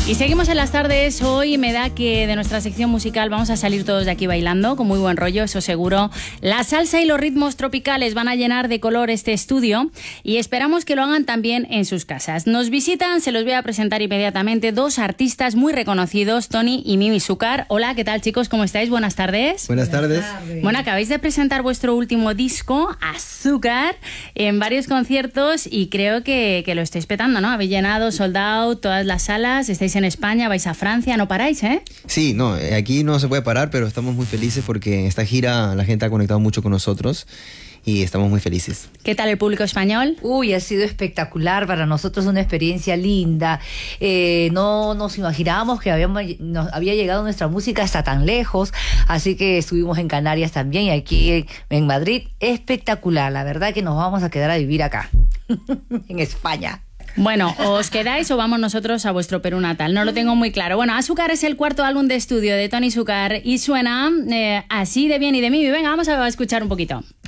Y seguimos en las tardes. Hoy me da que de nuestra sección musical vamos a salir todos de aquí bailando, con muy buen rollo, eso seguro. La salsa y los ritmos tropicales van a llenar de color este estudio y esperamos que lo hagan también en sus casas. Nos visitan, se los voy a presentar inmediatamente, dos artistas muy reconocidos, Tony y Mimi Zúcar. Hola, ¿qué tal, chicos? ¿Cómo estáis? Buenas tardes. Buenas tardes. Bueno, acabáis de presentar vuestro último disco, Azúcar, en varios conciertos y creo que lo estáis petando, ¿no? Habéis llenado, sold out, todas las salas, estáis en España, vais a Francia, no paráis, ¿eh? Sí, no, aquí no se puede parar, pero estamos muy felices porque en esta gira la gente ha conectado mucho con nosotros y estamos muy felices. ¿Qué tal el público español? Uy, ha sido espectacular, para nosotros una experiencia linda. No nos imaginábamos que nos había llegado nuestra música hasta tan lejos, así que estuvimos en Canarias también y aquí en Madrid. Espectacular, la verdad que nos vamos a quedar a vivir acá, en España. Bueno, ¿os quedáis o vamos nosotros a vuestro Perú natal? No lo tengo muy claro. Bueno, Azúcar es el cuarto álbum de estudio de Tony Zúcar y suena así de bien y de mí. Venga, vamos a escuchar un poquito.